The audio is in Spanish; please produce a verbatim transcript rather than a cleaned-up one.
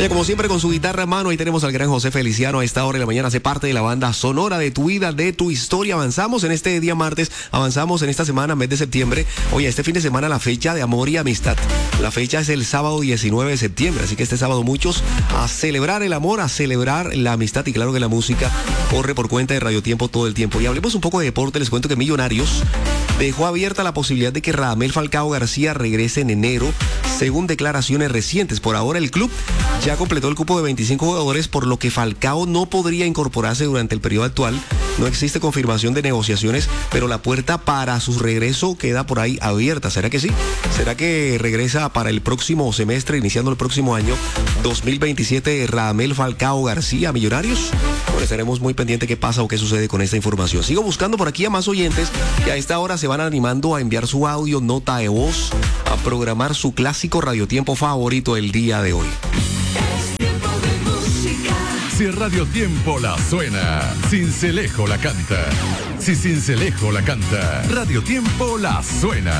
Oye, como siempre, con su guitarra a mano, ahí tenemos al gran José Feliciano. A esta hora de la mañana hace parte de la banda sonora de tu vida, de tu historia. Avanzamos en este día martes, avanzamos en esta semana, mes de septiembre. Oye, este fin de semana la fecha de amor y amistad. La fecha es el sábado diecinueve de septiembre, así que este sábado muchos a celebrar el amor, a celebrar la amistad, y claro que la música corre por cuenta de Radio Tiempo todo el tiempo. Y hablemos un poco de deporte. Les cuento que Millonarios dejó abierta la posibilidad de que Radamel Falcao García regrese en enero, según declaraciones recientes. Por ahora el club ya completó el cupo de veinticinco jugadores, por lo que Falcao no podría incorporarse durante el periodo actual. No existe confirmación de negociaciones, pero la puerta para su regreso queda por ahí abierta. ¿Será que sí? ¿Será que regresa para el próximo semestre, iniciando el próximo año dos mil veintisiete, Radamel Falcao García, Millonarios? Bueno, estaremos muy pendientes qué pasa o qué sucede con esta información. Sigo buscando por aquí a más oyentes que a esta hora se van animando a enviar su audio, nota de voz, a programar su clásico radiotiempo favorito el día de hoy. Si Radio Tiempo la suena, Sincelejo la canta. Si Sincelejo la canta, Radio Tiempo la suena.